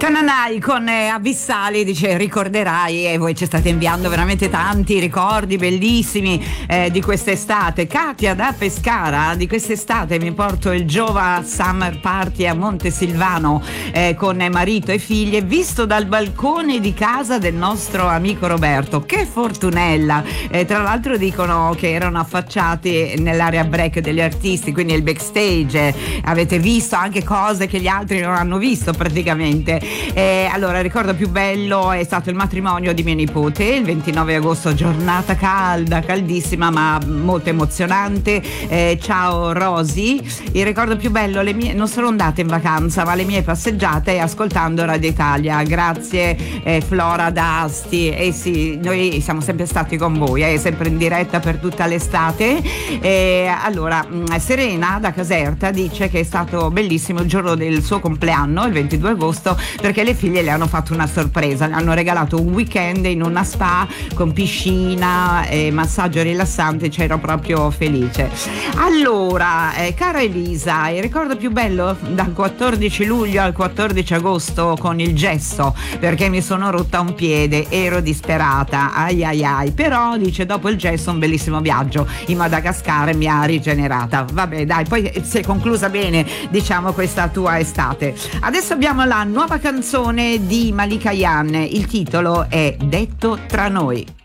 Tananai con Abissali dice ricorderai, e voi ci state inviando veramente tanti ricordi bellissimi di quest'estate. Katia da Pescara: di quest'estate mi porto il Giova Summer Party a Montesilvano con marito e figlie, visto dal balcone di casa del nostro amico Roberto. Che fortunella! Tra l'altro dicono che erano affacciati nell'area break degli artisti, quindi il backstage, avete visto anche cose che gli altri non hanno visto praticamente. Allora, il ricordo più bello è stato il matrimonio di mio nipote il 29 agosto, giornata calda, caldissima ma molto emozionante. Ciao Rosy, il ricordo più bello, non sono andata in vacanza ma le mie passeggiate ascoltando Radio Italia. Grazie Flora da Asti. Sì, noi siamo sempre stati con voi, sempre in diretta per tutta l'estate. Allora, Serena da Caserta dice che è stato bellissimo il giorno del suo compleanno, il 22 agosto, perché le figlie le hanno fatto una sorpresa, le hanno regalato un weekend in una spa con piscina e massaggio rilassante, c'ero proprio felice. Allora, cara Elisa, il ricordo più bello dal 14 luglio al 14 agosto con il gesso, perché mi sono rotta un piede, ero disperata, ai ai ai, però dice dopo il gesso un bellissimo viaggio in Madagascar mi ha rigenerata. Vabbè dai, poi si è conclusa bene, diciamo, questa tua estate. Adesso abbiamo la nuova canzone di Malika Yan, il titolo è Detto tra noi.